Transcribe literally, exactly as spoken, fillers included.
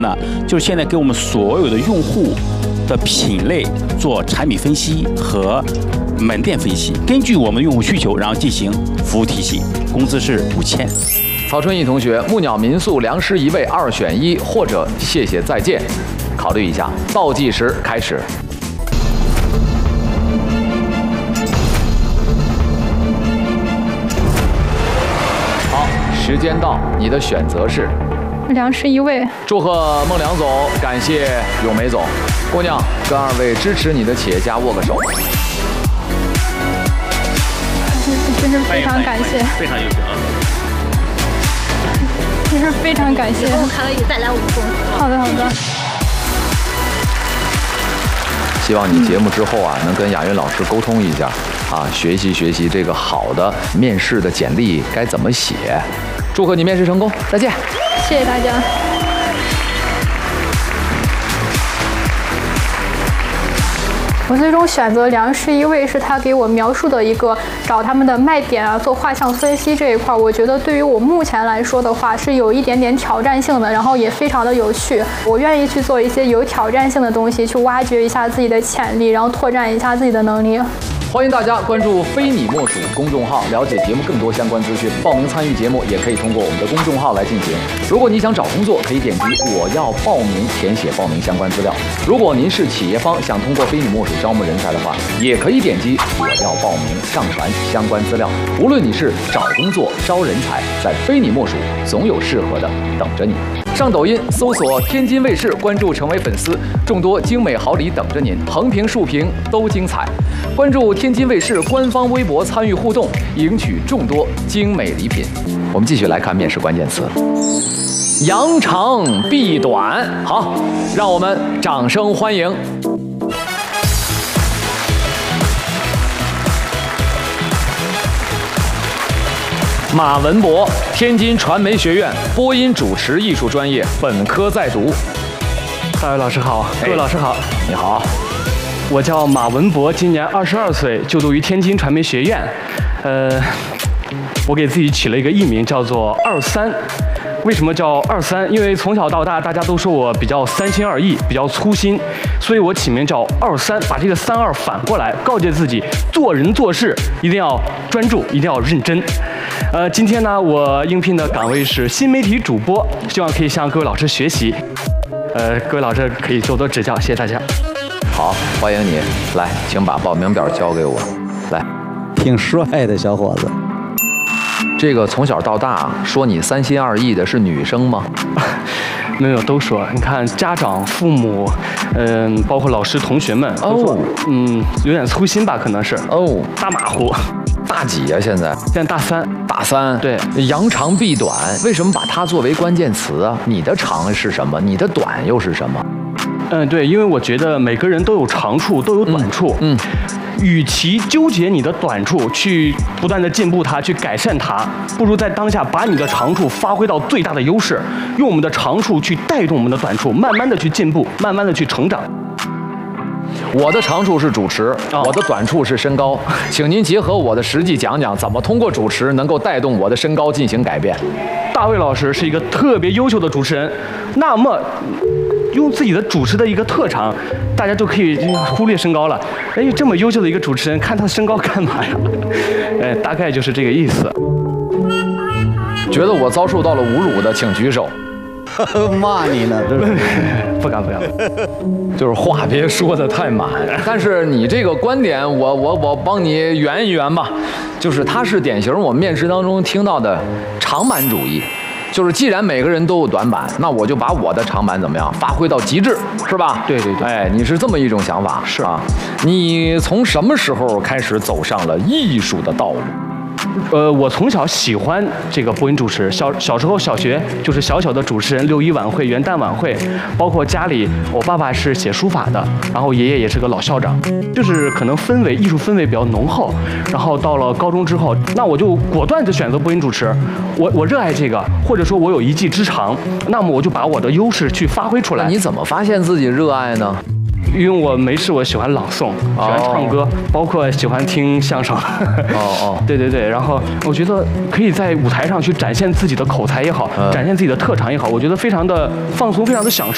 那就是现在给我们所有的用户的品类做产品分析和门店分析，根据我们用户需求，然后进行服务体系。工资是五千。 曹春义同学，木鸟民宿良师一位二选一，或者谢谢再见，考虑一下。倒计时开始。好，时间到，你的选择是？ 良师一位。 祝贺孟良总，感谢咏梅总。姑娘，跟二位支持你的企业家握个手。 真是非常感谢， 非常有请啊！ 真是非常感谢。 以后可以再来我们公司。 好的，好的。 希望你节目之后啊，能跟雅云老师沟通一下啊，学习学习这个好的面试的简历该怎么写。祝贺你面试成功，再见。 谢谢大家。我最终选择良师一位，是他给我描述的一个找他们的卖点啊，做画像分析这一块，我觉得对于我目前来说的话，是有一点点挑战性的，然后也非常的有趣。我愿意去做一些有挑战性的东西，去挖掘一下自己的潜力，然后拓展一下自己的能力。 欢迎大家关注非你莫属公众号，了解节目更多相关资讯。报名参与节目也可以通过我们的公众号来进行。如果你想找工作，可以点击我要报名，填写报名相关资料。如果您是企业方，想通过非你莫属招募人才的话，也可以点击我要报名，上传相关资料。无论你是找工作、招人才，在非你莫属总有适合的等着你。上抖音搜索天津卫视，关注成为粉丝，众多精美好礼等着您，横屏竖屏都精彩。关注天津卫视官方微博，参与互动，赢取众多精美礼品。我们继续来看面试关键词：扬长避短。好，让我们掌声欢迎。马文博，天津传媒学院播音主持艺术专业本科在读。 大伟老师好，各位老师好， 你好。 我叫马文博，今年二十二岁，就读于天津传媒学院。呃，我给自己起了一个艺名，叫做二三。为什么叫二三？因为从小到大，大家都说我比较三心二意，比较粗心，所以我起名叫二三，把这个三二反过来，告诫自己做人做事一定要专注，一定要认真。呃，今天呢，我应聘的岗位是新媒体主播，希望可以向各位老师学习。呃，各位老师可以多多指教，谢谢大家。 好，欢迎你来，请把报名表交给我。来， 挺帅的小伙子。 这个从小到大说你三心二意的是女生吗？ 没有，都说。你看家长、父母，嗯、呃，包括老师、同学们都说，嗯，有点粗心吧，可能是。 哦， 大马虎。 大几呀、啊？现在？ 现在大三。 大三。 对。 扬长避短，为什么把它作为关键词啊？你的长是什么？你的短又是什么？ 嗯，对，因为我觉得每个人都有长处，都有短处。嗯。嗯，与其纠结你的短处，去不断的进步它，去改善它，不如在当下把你的长处发挥到最大的优势，用我们的长处去带动我们的短处，慢慢的去进步，慢慢的去成长。 我的长处是主持， 哦、 我的短处是身高，请您结合我的实际讲讲，怎么通过主持能够带动我的身高进行改变。 大卫老师是一个特别优秀的主持人，那么用自己的主持的一个特长，大家就可以忽略身高了。哎，这么优秀的一个主持人，看他身高干嘛呀？哎，大概就是这个意思。 觉得我遭受到了侮辱的，请举手。 骂你呢，对不对？ 不敢不敢， 就是话别说的太满。但是你这个观点，我我我帮你圆一圆吧。就是它是典型我们面试当中听到的长板主义。就是既然每个人都有短板，那我就把我的长板怎么样发挥到极致，是吧？ 对对对。 哎，你是这么一种想法， 是啊。你从什么时候开始走上了艺术的道路？ 呃，我从小喜欢这个播音主持，小小时候小学就是小小的主持人，六一晚会、元旦晚会，包括家里，我爸爸是写书法的，然后爷爷也是个老校长，就是可能氛围艺术氛围比较浓厚。然后到了高中之后，那我就果断就选择播音主持，我我热爱这个，或者说我有一技之长，那么我就把我的优势去发挥出来。 你怎么发现自己热爱呢？ 因为我没事，我喜欢朗诵，喜欢唱歌， oh. 包括喜欢听相声。 哦哦， 对对对，然后我觉得可以在舞台上去展现自己的口才也好，嗯、展现自己的特长也好，我觉得非常的放松，非常的享受。